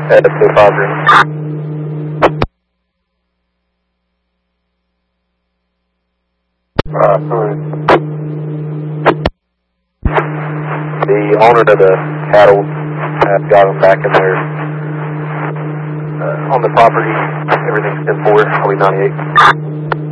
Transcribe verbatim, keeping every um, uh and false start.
At two five zero. Uh, the owner of the cattle has got them back in there uh, on the property. Everything's ten four, probably ninety-eight.